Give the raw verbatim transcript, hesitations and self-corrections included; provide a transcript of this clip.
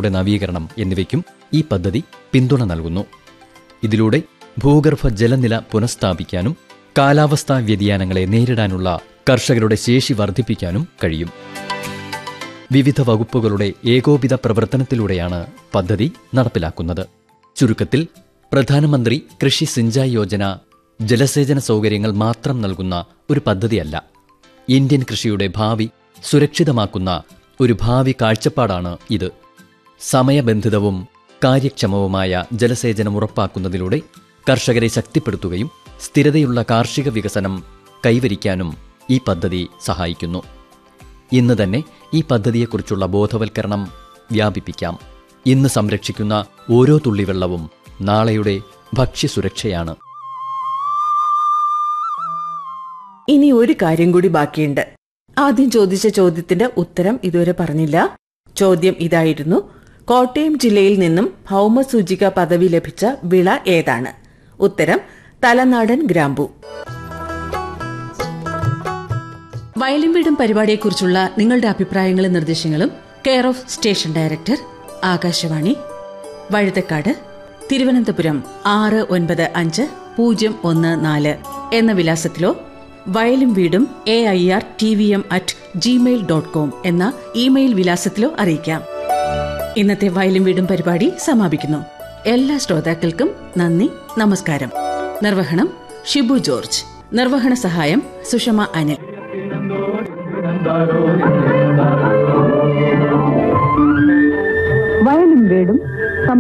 കെട്ടിടങ്ങളുടെ നവീകരണം എന്നിവയ്ക്കും ഈ പദ്ധതി പിന്തുണ നൽകുന്നു. ഇതിലൂടെ ഭൂഗർഭ ജലനില പുനഃസ്ഥാപിക്കാനും കാലാവസ്ഥാ വ്യതിയാനങ്ങളെ നേരിടാനുള്ള കർഷകരുടെ ശേഷി വർദ്ധിപ്പിക്കാനും കഴിയും. വിവിധ വകുപ്പുകളുടെ ഏകോപിത പ്രവർത്തനത്തിലൂടെയാണ് പദ്ധതി നടപ്പിലാക്കുന്നത്. ചുരുക്കത്തിൽ, പ്രധാനമന്ത്രി കൃഷി സിഞ്ചായ് യോജന ജലസേചന സൗകര്യങ്ങൾ മാത്രം നൽകുന്ന ഒരു പദ്ധതിയല്ല. ഇന്ത്യൻ കൃഷിയുടെ ഭാവി സുരക്ഷിതമാക്കുന്ന ഒരു ഭാവി കാഴ്ചപ്പാടാണ് ഇത്. സമയബന്ധിതവും കാര്യക്ഷമവുമായ ജലസേചനം ഉറപ്പാക്കുന്നതിലൂടെ കർഷകരെ ശക്തിപ്പെടുത്തുകയും സ്ഥിരതയുള്ള കാർഷിക വികസനം കൈവരിക്കാനും ഈ പദ്ധതി സഹായിക്കുന്നു. ഇന്ന് തന്നെ ഈ പദ്ധതിയെക്കുറിച്ചുള്ള ബോധവൽക്കരണം വ്യാപിപ്പിക്കാം. ഇന്ന് സംരക്ഷിക്കുന്ന ഓരോ തുള്ളിവെള്ളവും നാളെയുടെ ഭക്ഷ്യസുരക്ഷയാണ്. ഇനി ഒരു കാര്യം കൂടി ബാക്കിയുണ്ട്. ആദ്യം ചോദിച്ച ചോദ്യത്തിന്റെ ഉത്തരം ഇതുവരെ പറഞ്ഞില്ല. ചോദ്യം ഇതായിരുന്നു: കോട്ടയം ജില്ലയിൽ നിന്നും ഭൗമസൂചിക പദവി ലഭിച്ച വിള ഏതാണ്? ഉത്തരം തലനാടൻ ഗ്രാമ്പു. വയലും വീടും പരിപാടിയെക്കുറിച്ചുള്ള നിങ്ങളുടെ അഭിപ്രായങ്ങളും നിർദ്ദേശങ്ങളും care of station director, Akashvani, Vazhuthacaud, Thiruvananthapuram ആറ് ഒൻപത് അഞ്ച് പൂജ്യം ഒന്ന് നാല് എന്ന വിലാസത്തിലോ വയലും വീടും A I R T V M at Gmail dot com എന്ന ഇമെയിൽ വിലാസത്തിലോ അറിയിക്കാം. ഇന്നത്തെ വയലും വീടും പരിപാടി സമാപിക്കുന്നു. എല്ലാ ശ്രോതാക്കൾക്കും നന്ദി, നമസ്കാരം. നിർവഹണം ഷിബു ജോർജ്. നിർവഹണ സഹായം സുഷമ അനിൽ. വയലും വീടും